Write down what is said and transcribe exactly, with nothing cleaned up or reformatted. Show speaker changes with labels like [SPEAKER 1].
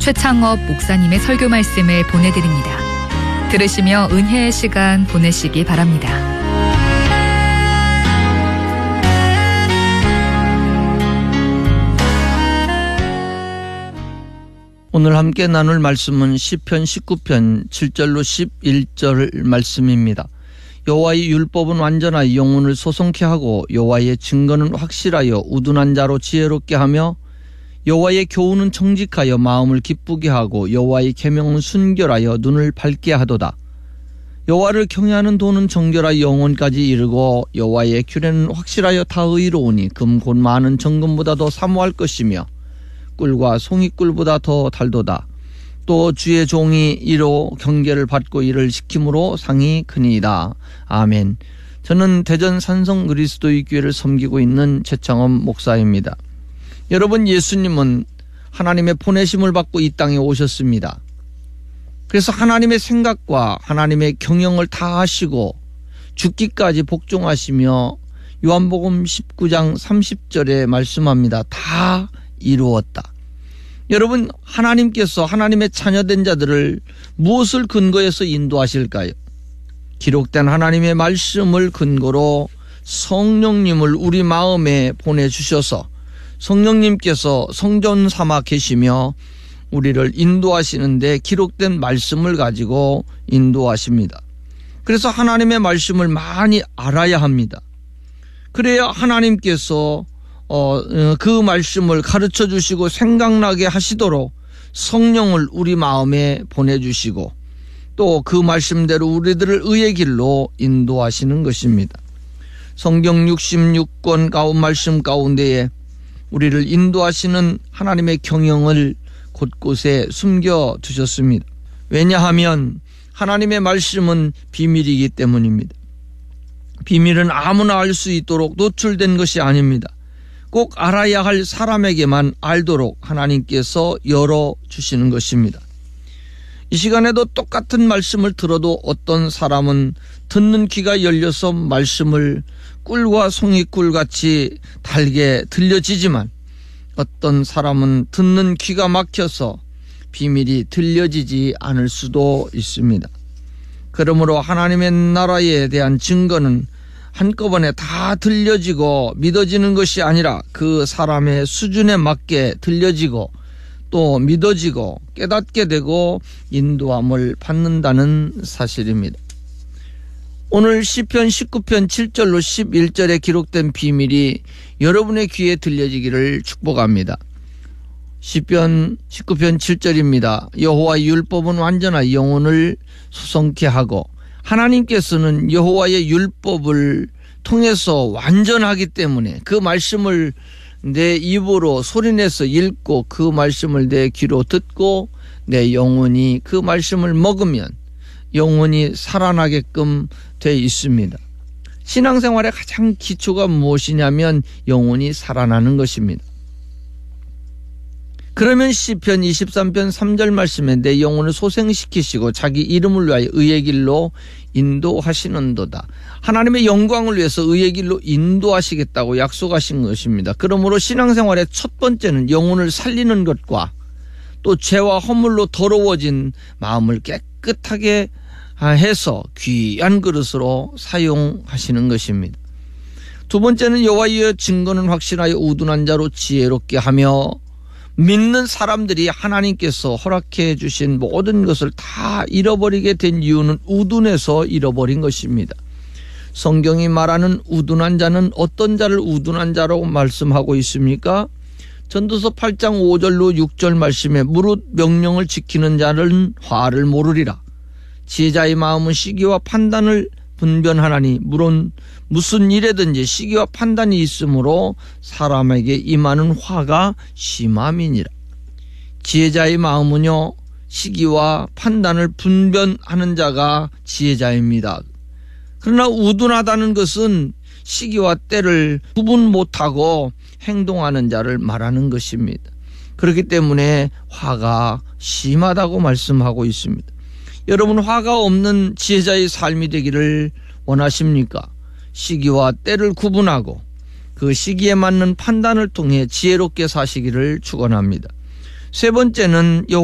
[SPEAKER 1] 최창업 목사님의 설교 말씀을 보내드립니다. 들으시며 은혜의 시간 보내시기 바랍니다.
[SPEAKER 2] 오늘 함께 나눌 말씀은 시편 십구 편 칠 절로 십일 절 말씀입니다. 여호와의 율법은 완전하여 영혼을 소송케 하고 여호와의 증거는 확실하여 우둔한 자로 지혜롭게 하며 여호와의 교훈은 정직하여 마음을 기쁘게 하고 여호와의 계명은 순결하여 눈을 밝게 하도다. 여호와를 경외하는 도는 정결하여 영혼까지 이르고 여호와의 규례는 확실하여 다 의로우니 금 곧 많은 정금보다 더 사모할 것이며 꿀과 송이꿀보다 더 달도다. 또 주의 종이 이로 경계를 받고 이를 시킴으로 상이 크니이다. 아멘. 저는 대전 산성 그리스도의 교회를 섬기고 있는 최창업 목사입니다. 여러분, 예수님은 하나님의 보내심을 받고 이 땅에 오셨습니다. 그래서 하나님의 생각과 하나님의 경영을 다 하시고 죽기까지 복종하시며 요한복음 십구 장 삼십 절에 말씀합니다. 다 이루었다. 여러분, 하나님께서 하나님의 자녀된 자들을 무엇을 근거해서 인도하실까요? 기록된 하나님의 말씀을 근거로 성령님을 우리 마음에 보내주셔서 성령님께서 성전 삼아 계시며 우리를 인도하시는데 기록된 말씀을 가지고 인도하십니다. 그래서 하나님의 말씀을 많이 알아야 합니다. 그래야 하나님께서 어, 그 말씀을 가르쳐 주시고 생각나게 하시도록 성령을 우리 마음에 보내주시고 또 그 말씀대로 우리들을 의의 길로 인도하시는 것입니다. 성경 육십육 권 가운 말씀 가운데에 우리를 인도하시는 하나님의 경영을 곳곳에 숨겨 두셨습니다. 왜냐하면 하나님의 말씀은 비밀이기 때문입니다. 비밀은 아무나 알 수 있도록 노출된 것이 아닙니다. 꼭 알아야 할 사람에게만 알도록 하나님께서 열어주시는 것입니다. 이 시간에도 똑같은 말씀을 들어도 어떤 사람은 듣는 귀가 열려서 말씀을 꿀과 송이꿀같이 달게 들려지지만 어떤 사람은 듣는 귀가 막혀서 비밀이 들려지지 않을 수도 있습니다. 그러므로 하나님의 나라에 대한 증거는 한꺼번에 다 들려지고 믿어지는 것이 아니라 그 사람의 수준에 맞게 들려지고 또 믿어지고 깨닫게 되고 인도함을 받는다는 사실입니다. 오늘 시편 십구 편 칠 절로 십일 절에 기록된 비밀이 여러분의 귀에 들려지기를 축복합니다. 시편 십구 편 칠 절입니다. 여호와의 율법은 완전하 영혼을 소송케 하고 하나님께서는 여호와의 율법을 통해서 완전하기 때문에 그 말씀을 내 입으로 소리내서 읽고 그 말씀을 내 귀로 듣고 내 영혼이 그 말씀을 먹으면 영혼이 살아나게끔 되어 있습니다. 신앙생활의 가장 기초가 무엇이냐면 영혼이 살아나는 것입니다. 그러면 시편 이십삼 편 삼 절 말씀에 내 영혼을 소생시키시고 자기 이름을 위하여 의의 길로 인도하시는도다. 하나님의 영광을 위해서 의의 길로 인도하시겠다고 약속하신 것입니다. 그러므로 신앙생활의 첫 번째는 영혼을 살리는 것과 또 죄와 허물로 더러워진 마음을 깨끗하게 해서 귀한 그릇으로 사용하시는 것입니다. 두 번째는 여호와의 증거는 확실하여 우둔한 자로 지혜롭게 하며 믿는 사람들이 하나님께서 허락해 주신 모든 것을 다 잃어버리게 된 이유는 우둔해서 잃어버린 것입니다. 성경이 말하는 우둔한 자는 어떤 자를 우둔한 자라고 말씀하고 있습니까? 전도서 팔 장 오 절로 육 절 말씀에 무릇 명령을 지키는 자는 화를 모르리라. 지혜자의 마음은 시기와 판단을 분변하나니 물론 무슨 일에든지 시기와 판단이 있으므로 사람에게 임하는 화가 심함이니라. 지혜자의 마음은요, 시기와 판단을 분변하는 자가 지혜자입니다. 그러나 우둔하다는 것은 시기와 때를 구분 못하고 행동하는 자를 말하는 것입니다. 그렇기 때문에 화가 심하다고 말씀하고 있습니다. 여러분, 화가 없는 지혜자의 삶이 되기를 원하십니까? 시기와 때를 구분하고 그 시기에 맞는 판단을 통해 지혜롭게 사시기를 축원합니다. 세 번째는